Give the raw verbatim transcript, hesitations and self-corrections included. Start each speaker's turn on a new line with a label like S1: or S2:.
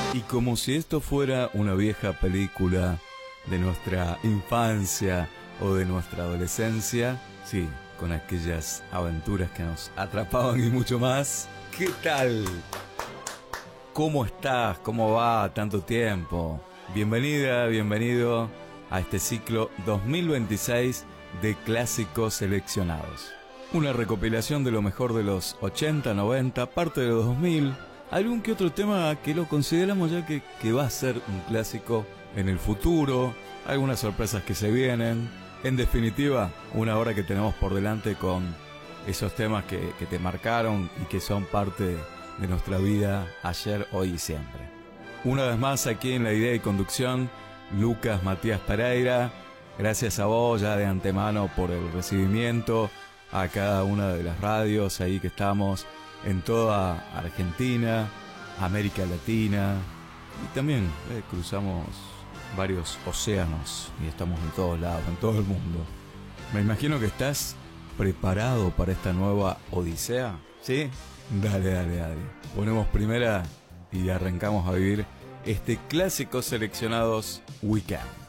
S1: Y como si esto fuera una vieja película de nuestra infancia o de nuestra adolescencia, sí, con aquellas aventuras que nos atrapaban y mucho más. ¿Qué tal? ¿Cómo estás? ¿Cómo va? Tanto tiempo. Bienvenida, bienvenido a este ciclo dos mil veintiséis de clásicos seleccionados. Una recopilación de lo mejor de los ochenta, noventa, parte de los dos mil, algún que otro tema que lo consideramos ya que, que va a ser un clásico en el futuro, algunas sorpresas que se vienen, en definitiva, una hora que tenemos por delante con esos temas que, que te marcaron y que son parte de nuestra vida ayer, hoy y siempre. Una vez más aquí en la idea y conducción, Lucas Matías Pereira. Gracias a vos ya de antemano por el recibimiento, a cada una de las radios ahí que estamos en toda Argentina, América Latina, y también eh, cruzamos varios océanos y estamos en todos lados, en todo el mundo. Me imagino que estás preparado para esta nueva odisea, ¿sí? Dale, dale, dale. Ponemos primera y arrancamos a vivir este clásico seleccionados weekend.